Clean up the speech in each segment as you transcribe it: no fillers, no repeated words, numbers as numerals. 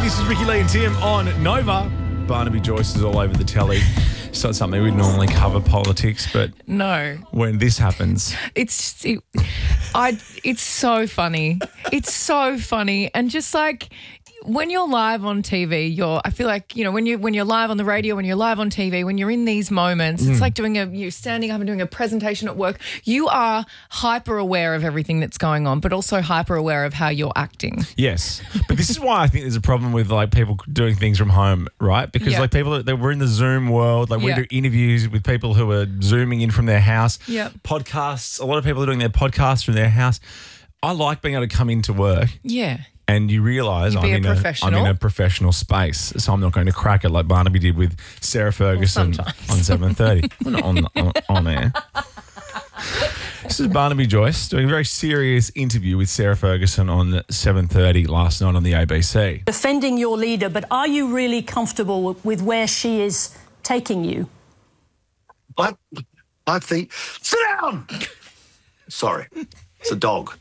This is Ricky Lee and Tim on Nova. Barnaby Joyce is all over the telly. It's not something we'd normally cover politics, but No. when this happens, It's so funny. It's so funny. And just like when you're live on TV, I feel like, you know, when you're live on the radio, when you're live on TV, when you're in these moments, it's like you're standing up and doing a presentation at work. You are hyper aware of everything that's going on, but also hyper aware of how you're acting. yes. But this is why I think there's a problem with like people doing things from home, right? Because Yeah. like people that we're in the Zoom world, like we Yeah. do interviews with people who are Zooming in from their house. Yeah. Podcasts. A lot of people are doing their podcasts from their house. I like being able to come into work Yeah. and you realise You I'm be a in professional. a professional space, so I'm not going to crack it like Barnaby did with Sarah Ferguson sometimes. on 7:30. We're not on air. This is Barnaby Joyce doing a very serious interview with Sarah Ferguson on 7:30 last night on the ABC. Defending your leader, but are you really comfortable with where she is taking you? I think. Sit down! Sorry, it's a dog.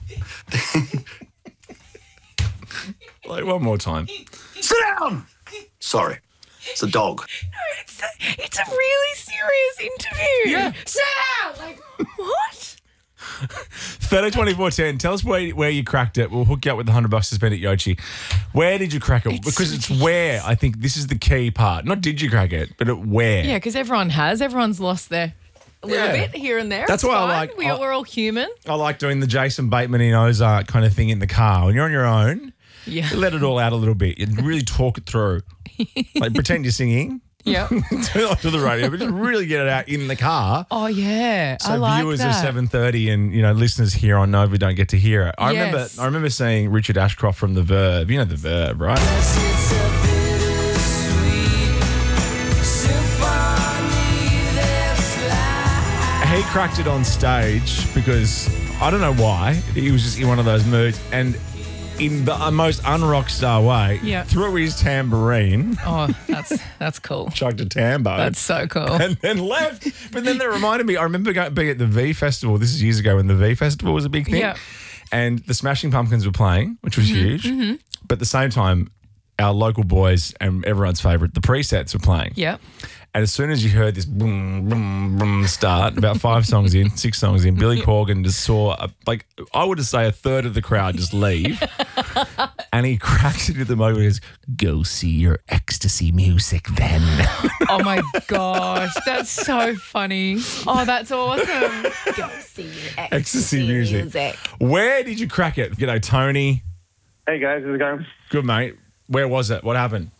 Like one more time. Sit down! Sorry, it's a dog. It's a really serious interview. Yeah. Sit down. Like, what? 30-24-10. Tell us where you cracked it. We'll hook you up with the $100 to spend at Yochi. Where did you crack it? Because it's where. I think this is the key part. Not did you crack it, but at where. Yeah, because everyone's lost their little Yeah. bit here and there. That's It's why I fine. like- We're all human. I like doing the Jason Bateman in Ozark kind of thing in the car. When you're on your own, Yeah. you let it all out a little bit. You really talk it through. Like pretend you're singing. Yeah. Turn it off to the radio, but just really get it out in the car. Oh yeah. So I like viewers that. of 7:30 and listeners here on Nova don't get to hear it. I Yes. remember seeing Richard Ashcroft from The Verve. You know The Verve, right? He cracked it on stage because I don't know why. He was just in one of those moods and in the most unrock star way, Yeah. threw his tambourine, Oh, that's cool. chugged a tambo. That's so cool. and then left. But then that reminded me, I remember being at the V Festival. This is years ago when the V Festival was a big thing. Yeah. And the Smashing Pumpkins were playing, which was huge. Mm-hmm. But at the same time, our local boys and everyone's favourite, the Presets, were playing. Yeah. And as soon as you heard this boom, boom, boom start, about 6 songs in, Billy Corgan just saw, I would say a third of the crowd just leave. And he cracks it at the moment. He goes, go see your ecstasy music then. Oh my gosh, that's so funny. Oh, that's awesome. Go see your Ecstasy music. Where did you crack it? Tony. Hey guys, how's it going? Good, mate. Where was it? What happened?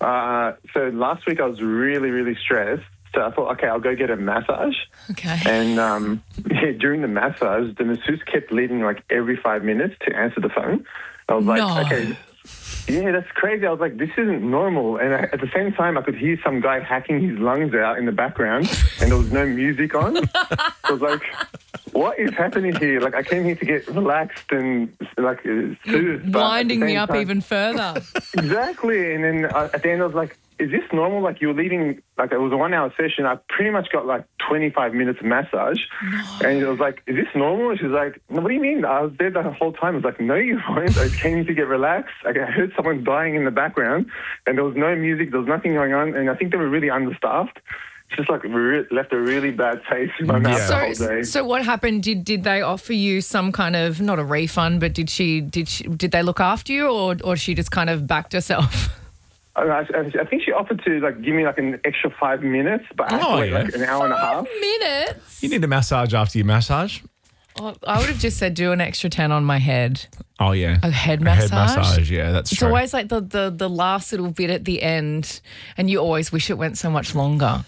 So last week I was really, really stressed. So I thought, okay, I'll go get a massage. Okay. And during the massage, the masseuse kept leaving like every 5 minutes to answer the phone. I was like, No. okay, yeah, that's crazy. I was like, this isn't normal. And at the same time, I could hear some guy hacking his lungs out in the background and there was no music on. I was like, what is happening here? Like, I came here to get relaxed and like soothed. but at the Winding me same up time- even further. Exactly. And then at the end, I was like, is this normal? Like, you're leaving, like, it was a 1 hour session. I pretty much got like 25 minutes of massage. And I was like, is this normal? And she's like, no, what do you mean? I was there the whole time. I was like, no, you weren't. I came to get relaxed. Like, I heard someone dying in the background and there was no music. There was nothing going on. And I think they were really understaffed. It's just like left a really bad taste in my mouth the whole day. So what happened? Did they offer you some kind of, not a refund, but did they look after you or she just kind of backed herself? I think she offered to like give me like an extra 5 minutes, but I had to wait like an hour and a half. 5 minutes? You need a massage after your massage? Oh, I would have just said do an extra 10 on my head. Oh, yeah. A head massage? A head massage, yeah, that's It's true. always like the last little bit at the end and you always wish it went so much longer.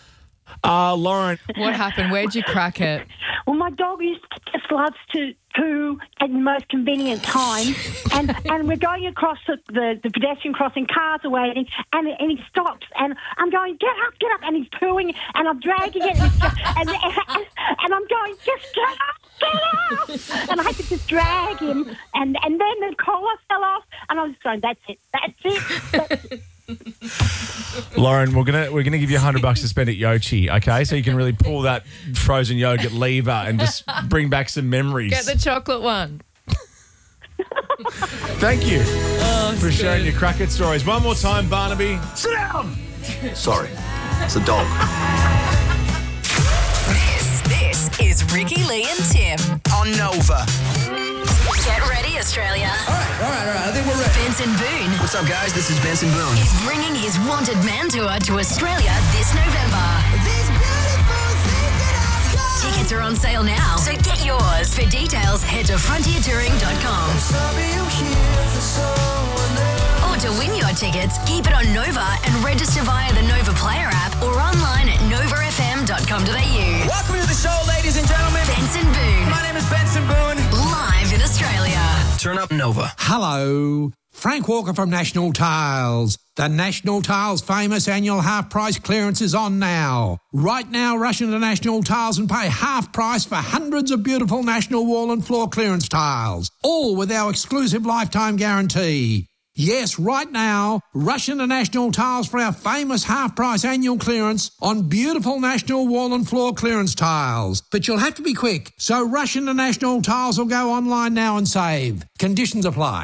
Lauren. What happened? Where'd you crack it? Well, my dog just loves to poo at the most convenient time, and we're going across the pedestrian crossing, cars are waiting, and he stops, and I'm going, get up, and he's pooing, and I'm dragging it, and I'm going, just get up, and I had to just drag him, and then the collar fell off, and I was just going, that's it. Lauren, we're gonna give you $100 to spend at Yochi, okay? So you can really pull that frozen yogurt lever and just bring back some memories. Get the chocolate one. Thank you for sharing your crackhead stories. One more time, Barnaby. Sit down! Sorry, it's a dog. This is Ricky, Lee and Tim. On Nova. Get ready, Australia. All right. I think we're ready. Benson Boone What's up, guys? This is Benson Boone. is bringing his Wanted Man Tour to Australia this November. Tickets are on sale now, so get yours. For details, head to frontiertouring.com. Or to win your tickets, keep it on Nova and register via the Nova Player app or online at novafm.com.au. Welcome to the show, ladies and gentlemen. Benson Boone, My name is Benson Boone. live in Australia. Turn up Nova. Hello, Frank Walker from National Tiles. The National Tiles famous annual half-price clearance is on now. Right now, rush into National Tiles and pay half price for hundreds of beautiful National wall and floor clearance tiles, all with our exclusive lifetime guarantee. Yes, right now, rush into National Tiles for our famous half-price annual clearance on beautiful National wall and floor clearance tiles. But you'll have to be quick, so rush into National Tiles or go online now and save. Conditions apply.